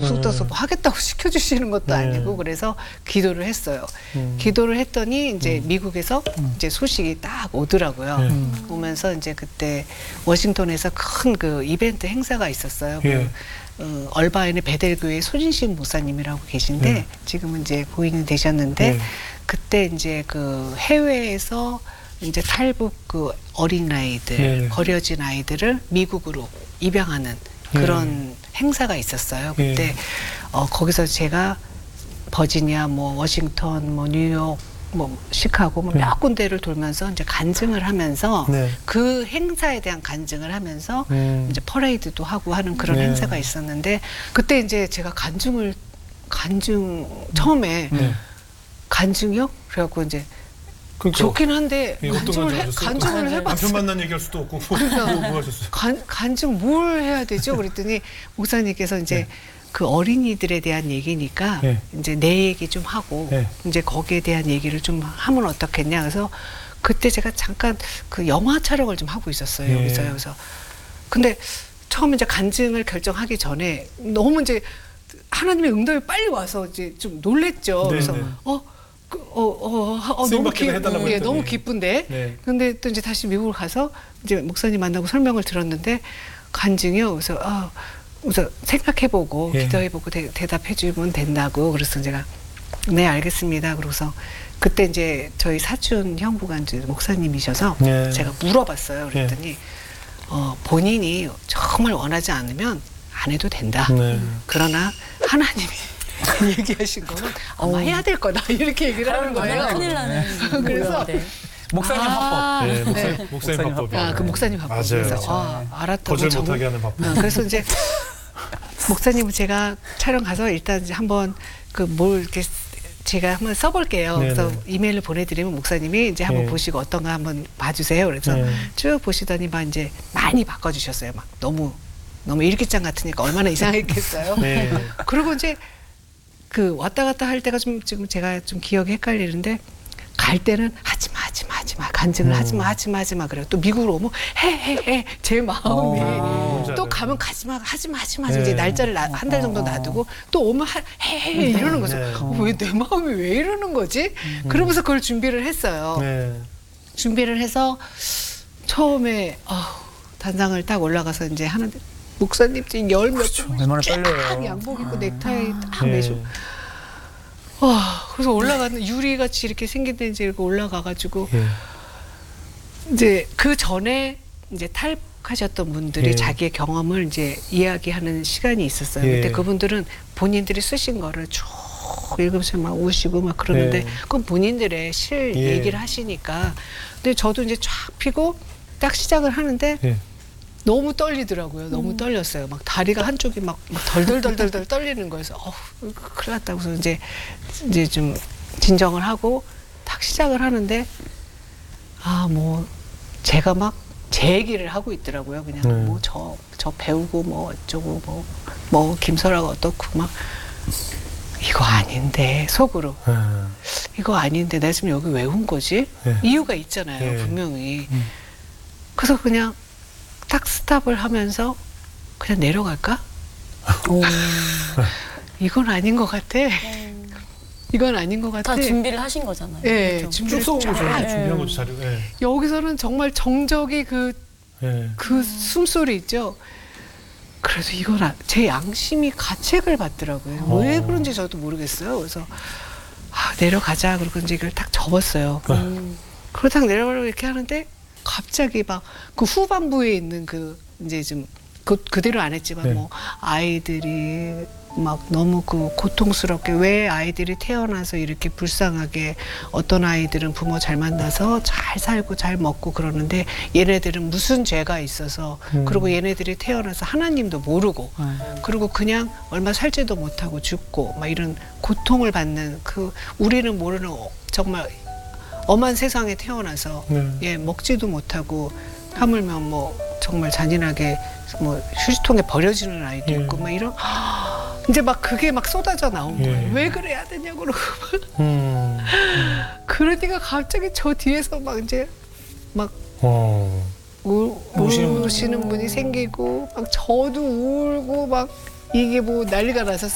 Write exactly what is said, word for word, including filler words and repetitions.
툭툭 떠서 뭐 하겠다고 시켜주시는 것도 네. 아니고 그래서 기도를 했어요. 음. 기도를 했더니 이제 음. 미국에서 음. 이제 소식이 딱 오더라고요. 네. 오면서 이제 그때 워싱턴에서 큰 그 이벤트 행사가 있었어요. 예. 그, 어, 얼바인의 베델교회 소진식 목사님이라고 계신데 네. 지금은 이제 고인이 되셨는데 네. 그때 이제 그 해외에서 이제 탈북 그 어린 아이들, 네. 버려진 아이들을 미국으로 입양하는 그런 행사가 있었어요. 그때 네. 어, 거기서 제가 버지니아, 뭐 워싱턴, 뭐 뉴욕, 뭐 시카고 뭐 몇 네. 군데를 돌면서 이제 간증을 하면서 네. 그 행사에 대한 간증을 하면서 음. 이제 퍼레이드도 하고 하는 그런 네. 행사가 있었는데 그때 이제 제가 간증을 간증 처음에 네. 간증이요? 그래갖고 이제 그러니까 좋긴 한데 예, 어떤 간증을 해, 간증을 간증을 남편 해봤어요. 만난 얘기할 수도 없고 뭐, 그러니까. 뭐, 뭐 하셨어요? 간, 간증 뭘 해야 되죠? 그랬더니 목사님께서 이제 네. 그 어린이들에 대한 얘기니까 네. 이제 내 얘기 좀 하고 네. 이제 거기에 대한 얘기를 좀 하면 어떻겠냐. 그래서 그때 제가 잠깐 그 영화 촬영을 좀 하고 있었어요. 네. 여기서. 그래서 근데 처음 이제 간증을 결정하기 전에 너무 이제 하나님의 응답이 빨리 와서 이제 좀 놀랬죠. 네, 그래서 네. 어, 그, 어, 어, 어, 너무 쓰임받기는 기, 해달라고 예, 했더니. 너무 기쁜데. 네. 근데 또 이제 다시 미국을 가서 이제 목사님 만나고 설명을 들었는데 간증이요. 그래서 아, 그래서 생각해보고 예. 기도해보고 대, 대답해주면 된다고. 그래서 제가 네 알겠습니다. 그러고서 그때 이제 저희 사촌 형부가 이제 목사님이셔서 네. 제가 물어봤어요. 그랬더니 어, 본인이 정말 원하지 않으면 안 해도 된다. 네. 그러나 하나님이 얘기하신 거는 아마 해야 될 거다 이렇게 얘기를 하는 거예요. 큰일 나는. 그래서 목사님 아, 화법. 네, 목사, 네. 목사님 목사님 화법이. 아, 그 목사님 화법. 맞아요. 그래서 그렇죠. 아, 알았다고. 거절 정- 못하게 하는 화법. 어, 그래서 이제 목사님 제가 촬영 가서 일단 이제 한번 그 뭘 이렇게 제가 한번 써볼게요. 네네. 그래서 이메일을 보내드리면 목사님이 이제 한번 네. 보시고 어떤가 한번 봐주세요. 그래서 네. 쭉 보시더니 막 이제 많이 바꿔주셨어요. 막 너무 너무 일기장 같으니까 얼마나 이상했겠어요. 네. 그리고 이제 그 왔다 갔다 할 때가 좀 지금 제가 좀 기억이 헷갈리는데 갈 때는 하지 마, 하지 마, 하지 마, 간증을 음. 하지 마, 하지 마, 하지 마. 그래요. 또 미국으로 오면 해, 해, 해. 제 마음이 뭔지 또 알아요. 가면 가지 마, 하지 마, 하지 마. 네. 이제 날짜를 한 달 정도 놔두고 또 오면 하, 해, 해, 해 이러는 거죠. 네. 어, 왜 내 마음이 왜 이러는 거지? 그러면서 그걸 준비를 했어요. 네. 준비를 해서 처음에 아, 단상을 딱 올라가서 이제 하는 목사님 지금 열몇 분 얼마나 쫙 떨려요. 양복 입고 넥타이 딱 네. 매시고 와 그래서 올라가는 유리같이 이렇게 생긴 데 이제 이렇게 올라가가지고 예. 이제 그 전에 이제 탈북하셨던 분들이 예. 자기의 경험을 이제 이야기하는 시간이 있었어요. 예. 근데 그분들은 본인들이 쓰신 거를 쭉 읽으면서 막 우시고 막 그러는데 예. 그건 본인들의 실 예. 얘기를 하시니까 근데 저도 이제 쫙 피고 딱 시작을 하는데 예. 너무 떨리더라고요. 너무 떨렸어요. 막 다리가 한쪽이 막, 막 덜덜덜덜덜 떨리는 거여서 어, 큰일 났다. 그래서 이제 이제 좀 진정을 하고 딱 시작을 하는데 아 뭐 제가 막 제 얘기를 하고 있더라고요. 그냥 네. 뭐 저 저 배우고 뭐 어쩌고 뭐 뭐 김설아가 어떻고 막 이거 아닌데 속으로 아, 이거 아닌데 내가 지금 여기 왜 온 거지? 예. 이유가 있잖아요. 예. 분명히. 음. 그래서 그냥 딱 스탑을 하면서 그냥 내려갈까? 오. 이건 아닌 것 같아. 이건 아닌 것 같아. 다 준비를 하신 거잖아요. 예, 그렇죠? 준비를 쭉 써온 거죠. 쫙. 준비한 거죠, 자료. 예. 여기서는 정말 정적이 그, 예. 그 숨소리 있죠. 그래서 이건 아, 제 양심이 가책을 받더라고요. 어. 왜 그런지 저도 모르겠어요. 그래서 아, 내려가자. 그러고 이제 이걸 딱 접었어요. 음. 그러다 내려가려고 이렇게 하는데 갑자기 막 그 후반부에 있는 그 이제 좀 그, 그대로 안 했지만 네. 뭐 아이들이 막 너무 그 고통스럽게 왜 아이들이 태어나서 이렇게 불쌍하게 어떤 아이들은 부모 잘 만나서 잘 살고 잘 먹고 그러는데 얘네들은 무슨 죄가 있어서 음. 그리고 얘네들이 태어나서 하나님도 모르고 그리고 그냥 얼마 살지도 못하고 죽고 막 이런 고통을 받는 그 우리는 모르는 어- 정말 엄한 세상에 태어나서 네. 예 먹지도 못하고 하물며 뭐 정말 잔인하게 뭐 휴지통에 버려지는 아이도 예. 있고 막 이런 이제 막 그게 막 쏟아져 나온 예. 거예요. 왜 그래야 되냐고 그러고 음. 그러니까 갑자기 저 뒤에서 막 이제 막 어. 우, 우시는 분. 우시는 분이 생기고 막 저도 울고 막 이게 뭐 난리가 나서